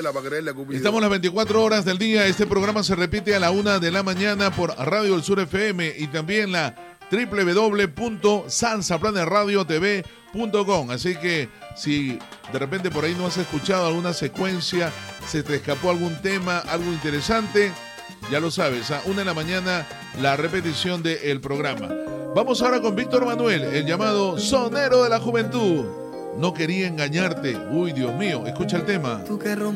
vela para creerle a Cupido. Estamos las 24 horas del día. Este programa se repite a la 1 de la mañana por Radio El Sur FM y también la www.salsaplaneradiotv.com. Así que si de repente por ahí no has escuchado alguna secuencia, se te escapó algún tema, algo interesante, ya lo sabes, a 1 de la mañana la repetición del programa. Vamos ahora con Víctor Manuel, el llamado sonero de la juventud. No quería engañarte. Uy, Dios mío, escucha el tema.